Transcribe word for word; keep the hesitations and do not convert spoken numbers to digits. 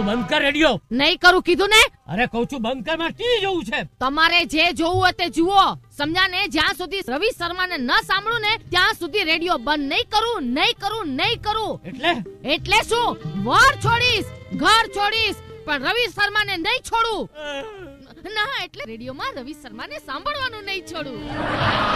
બંધ કર રેડિયો. નહીં કરું કીધું ને. અરે કહું છું બંધ કર, મારે ટીવી જોવું છે. તમારે જે જોવું હોય તે જુઓ, સમજ્યા ને? જ્યાં સુધી રવિ શર્માને ન સાંભળું ને ત્યાં સુધી રેડિયો બંધ નહીં કરું, નહીં કરું, નહીં કરું. એટલે એટલે શું? વર છોડીશ, ઘર છોડીશ, પણ રવિ શર્માને નહીં છોડું. ના એટલે રેડિયોમાં રવિ શર્માને સાંભળવાનું નહીં છોડું.